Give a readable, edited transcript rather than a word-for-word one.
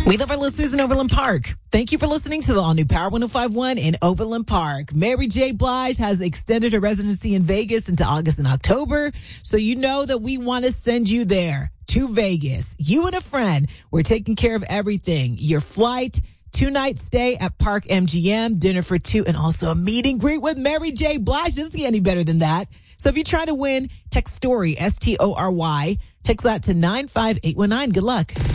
We love our listeners in Overland Park. Thank you for listening to the all-new Power 105.1 in Overland Park. Mary J. Blige has extended her residency in Vegas into August and October, so you know that we want to send you there to Vegas. You and a friend, we're taking care of everything. Your flight, 2-night stay at Park MGM, dinner for two, and also a meet and greet with Mary J. Blige. Doesn't get any better than that. So if you're trying to win, text STORY, STORY. Text that to 95819. Good luck.